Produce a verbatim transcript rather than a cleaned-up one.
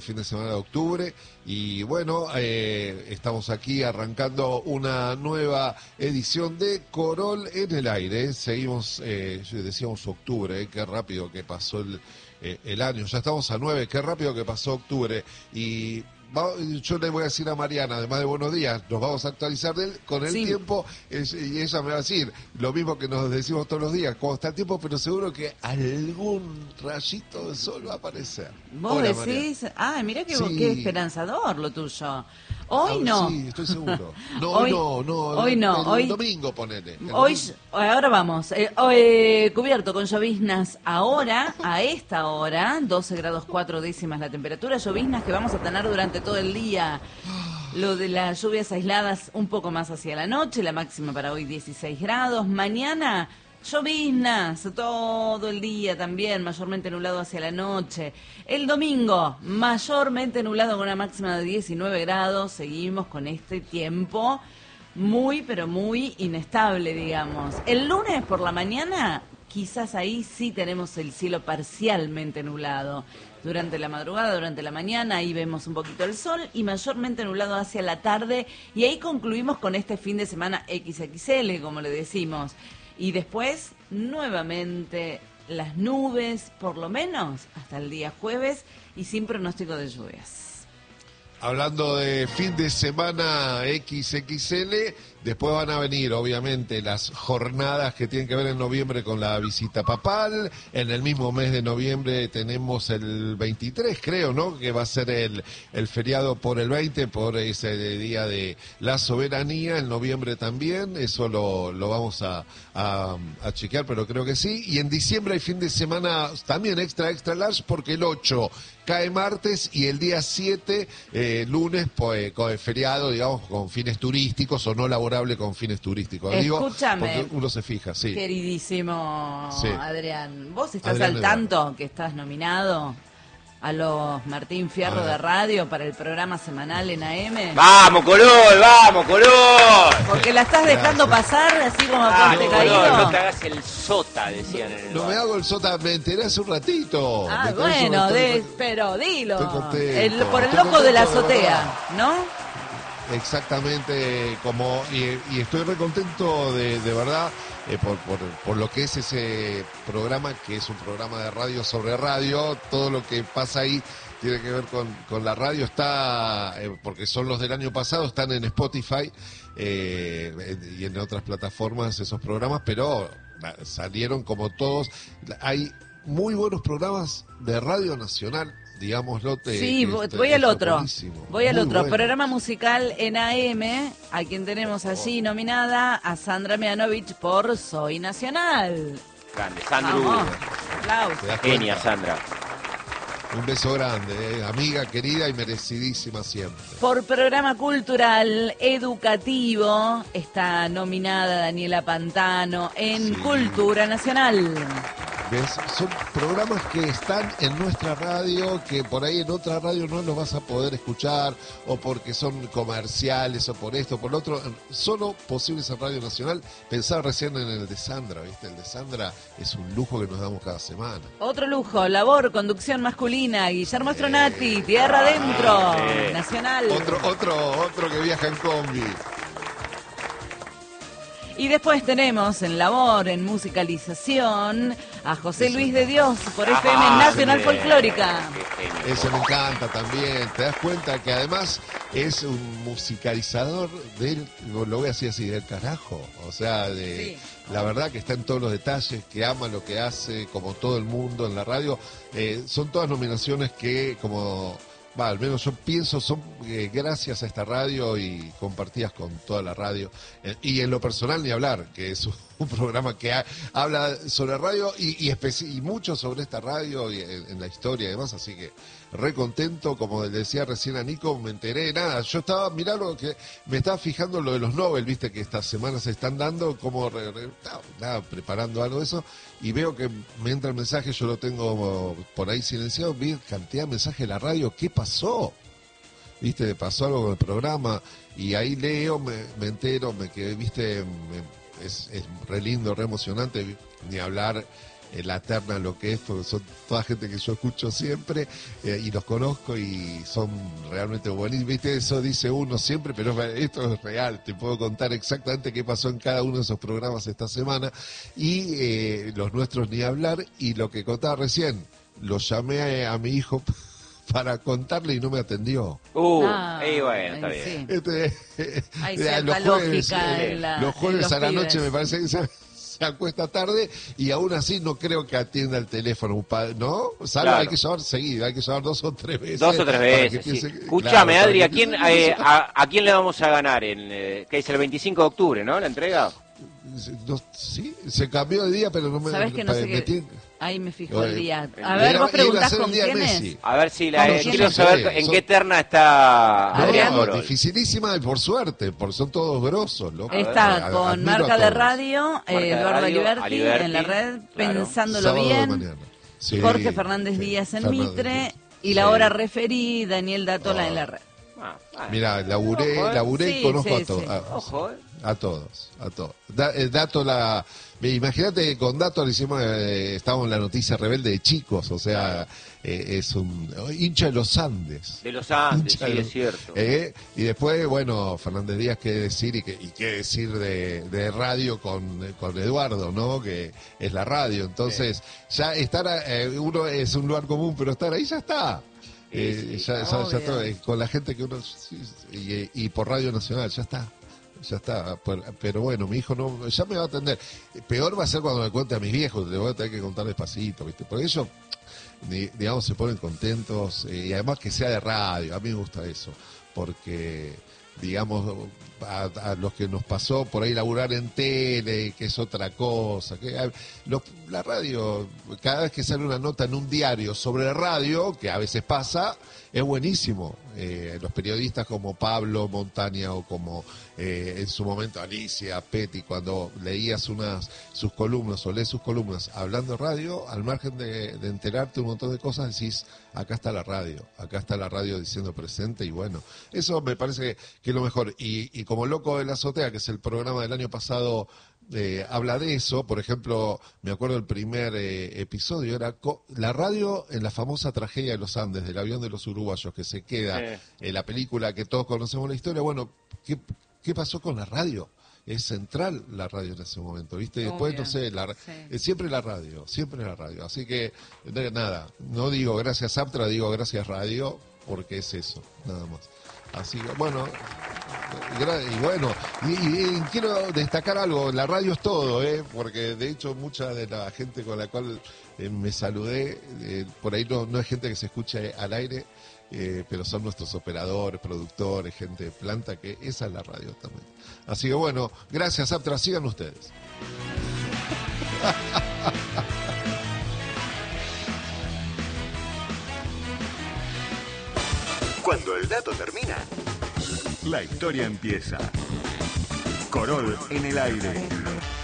fin de semana de octubre y bueno, eh, estamos aquí arrancando una nueva edición de Corol en el aire. Seguimos, eh, decíamos octubre, eh, qué rápido que pasó el, eh, el año, ya estamos a nueve, qué rápido que pasó octubre y va, yo le voy a decir a Mariana, además de buenos días, nos vamos a actualizar de él, con el sí. tiempo es, y ella me va a decir lo mismo que nos decimos todos los días, cómo está el tiempo, pero seguro que algún rayito de sol va a aparecer. ¿Vos Hola, decís? Ay, ah, mira qué, sí. qué esperanzador lo tuyo. Hoy Ahora, no. Sí, estoy seguro. No, hoy no, no. Hoy no. El hoy, domingo, ponele. El hoy, domingo. ahora vamos. Eh, hoy, cubierto con lloviznas ahora, a esta hora, doce grados cuatro décimas la temperatura. Lloviznas que vamos a tener durante todo el día. Lo de las lluvias aisladas un poco más hacia la noche. La máxima para hoy dieciséis grados. Mañana lloviznas todo el día también, mayormente nublado hacia la noche. El domingo, mayormente nublado con una máxima de diecinueve grados. Seguimos con este tiempo muy, pero muy inestable, digamos. El lunes por la mañana, quizás ahí sí tenemos el cielo parcialmente nublado. Durante la madrugada, durante la mañana, ahí vemos un poquito el sol y mayormente nublado hacia la tarde. Y ahí concluimos con este fin de semana equis equis ele, como le decimos. Y después, nuevamente, las nubes, por lo menos hasta el día jueves, y sin pronóstico de lluvias. Hablando de fin de semana equis equis ele, después van a venir, obviamente, las jornadas que tienen que ver en noviembre con la visita papal. En el mismo mes de noviembre tenemos el veintitrés, creo, ¿no? Que va a ser el, el feriado por el veinte, por ese día de la soberanía. En noviembre también, eso lo, lo vamos a, a, a chequear, pero creo que sí. Y en diciembre hay fin de semana también extra, extra large, porque el ocho cae martes y el día siete, eh, lunes, pues, con el feriado, digamos, con fines turísticos o no laborables con fines turísticos. Escúchame, digo, porque uno se fija, sí. Queridísimo Sí. Adrián, ¿vos estás Adrián al tanto que estás nominado a los Martín Fierro de Radio para el programa semanal en A M? ¡Vamos, Color! ¡Vamos, Color! Porque la estás dejando pasar así como Ah, ponte no, caído. no, no te hagas el sota, decían en el No bar. me hago el sota, me enteré hace un ratito. Ah, Me bueno, estoy- de, pero dilo. estoy contento, El- por el estoy loco de la contento, de azotea, ¿no? Exactamente, como y, y estoy recontento de, de verdad eh, por, por, por lo que es ese programa, que es un programa de radio sobre radio. Todo lo que pasa ahí tiene que ver con, con la radio, está, eh, porque son los del año pasado, están en Spotify eh, y en otras plataformas esos programas, pero salieron como todos. Hay muy buenos programas de Radio Nacional, digámoslo. Te, Sí, que, voy, te, voy al otro. buenísimo, Voy al muy otro. bueno. Programa musical en A M, a quien tenemos allí nominada, a Sandra Mianovich por Soy Nacional. Grande, Sandra. Vamos. Aplausos. ¿Te das Genia, cuenta? Sandra. Un beso grande, eh, amiga querida y merecidísima siempre. Por programa cultural educativo está nominada Daniela Pantano en Sí. Cultura Nacional. ¿Ves? Son programas que están en nuestra radio, que por ahí en otra radio no los vas a poder escuchar, o porque son comerciales, o por esto, o por lo otro. Solo posibles en Radio Nacional. Pensaba recién en el de Sandra, ¿viste? El de Sandra es un lujo que nos damos cada semana. Otro lujo, labor, conducción masculina, Guillermo Stronati, Tierra Adentro, sí. Nacional. Otro, otro, otro que viaja en combi. Y después tenemos en labor, en musicalización, a José Luis de Dios por F M Ah, Nacional sí. Folclórica. Qué genio. Ese me encanta también. Te das cuenta que además es un musicalizador del, lo voy a decir así, del carajo. O sea, de Sí. la verdad que está en todos los detalles, que ama lo que hace, como todo el mundo en la radio. Eh, son todas nominaciones que, como, va, al menos yo pienso, son eh, gracias a esta radio y compartidas con toda la radio. Eh, y en lo personal ni hablar, que es un, un programa que ha- habla sobre radio y, y, especi- y mucho sobre esta radio y en, en la historia y demás, así que re contento. Como le decía recién a Nico, me enteré, nada, yo estaba, mirá lo que, me estaba fijando lo de los Nobel, viste que estas semanas se están dando, como, re- re- nada, nada, preparando algo de eso, y veo que me entra el mensaje, yo lo tengo por ahí silenciado, vi cantidad de mensajes de la radio, ¿qué pasó? Viste, pasó algo con el programa, y ahí leo, me, me entero, me quedé, viste, me- es, es re lindo, re emocionante, ni hablar eh, la terna lo que es, porque son toda gente que yo escucho siempre eh, y los conozco y son realmente buenísimos. Viste, eso dice uno siempre, pero esto es real. Te puedo contar exactamente qué pasó en cada uno de esos programas esta semana y eh, los nuestros ni hablar. Y lo que contaba recién, lo llamé a, a mi hijo para contarle y no me atendió. Uh, Ah, y bueno, está sí. bien. Este, Hay los cierta jueves, lógica eh, en la- los jueves en los a la pibes. noche me parece que se, se acuesta tarde y aún así no creo que atienda el teléfono, un padre, ¿no? Salvo Claro. hay que llamar seguido, hay que llamar dos o tres veces. Dos o tres para que veces, sí. piense que- Escúchame, claro, Adri, para ¿a que quién, piense- eh, a, a quién le vamos a ganar? En, eh, ¿qué es el veinticinco de octubre, no? ¿La entrega? No, sí, se cambió de día, pero no me... ¿Sabés que no sé me qué? tiene- Ahí me fijo el Eh, día. el A día- ver, Era- vos iba a preguntás ser el con día quién Messi. es. A ver si la, No, eh, yo quiero no sé, saber en son- qué terna está No, Adrián no, Borol. dificilísima y por suerte, porque son todos grosos, loco. Está A- con admiro Marca a de todos. Radio, Marca eh, de Eduardo Radio, Aliberti, Aliberti, en la red, claro. pensándolo Sábado de bien. mañana. Sí, Jorge Fernández sí, Díaz en Fernández Mitre Díaz. y la Sí. hora referí Daniel Datola Oh. en la red. Ah, ah. Mira, laburé, Ojo, eh. laburé Sí, y conozco sí, a todos. sí. A, Ojo, eh. a todos, a todos. Da- eh, Dato la... Imagínate que con Dato le hicimos, eh, estábamos en la noticia rebelde de chicos, o sea, eh, es un hincha de los Andes. De los Andes, Hincha sí, de es los- cierto. Eh, y después, bueno, Fernández Díaz, qué decir y qué, y qué decir de, de radio con, con Eduardo, ¿no? Que es la radio. Entonces, ya estar, eh, uno es un lugar común, pero estar ahí ya está. Eh, Sí, sí, ya, ya- ya obvio. todo, eh, con la gente que uno... sí, y, y por Radio Nacional, ya está. Ya está, pero, pero bueno, mi hijo no, ya me va a atender. Peor va a ser cuando me cuente a mis viejos, le voy a tener que contar despacito, ¿viste? Porque ellos, di- digamos, se ponen contentos, eh, y además que sea de radio, a mí me gusta eso, porque, digamos, a, a los que nos pasó por ahí laburar en tele, que es otra cosa, que a- los- la radio, cada vez que sale una nota en un diario sobre radio, que a veces pasa, es buenísimo. Eh, los periodistas como Pablo Montaña o como eh, en su momento Alicia Petty, cuando leías unas sus columnas o lees sus columnas hablando de radio, al margen de, de enterarte un montón de cosas, decís, acá está la radio, acá está la radio diciendo presente, y bueno, eso me parece que, que es lo mejor. Y, y como Loco de la Azotea, que es el programa del año pasado, eh, habla de eso. Por ejemplo, me acuerdo el primer eh, episodio, era co- la radio en la famosa tragedia de los Andes, del avión de los uruguayos, que se queda Sí. en la película que todos conocemos la historia. Bueno, ¿qué, qué pasó con la radio? Es central la radio en ese momento, ¿viste? Y después, Obvio, no sé, la, sí. eh, siempre la radio, siempre la radio. Así que, de- nada, no digo gracias Aptra, digo gracias radio, porque es eso, nada más. Así que, bueno, gra- y bueno, y, y- y quiero destacar algo, la radio es todo, ¿eh? Porque de hecho mucha de la gente con la cual eh, me saludé, eh, por ahí no, no es gente que se escuche al aire, eh, pero son nuestros operadores, productores, gente de planta, que esa es la radio también. Así que bueno, gracias Aptra, sigan ustedes. Cuando el dato termina, la historia empieza. Corol en el aire.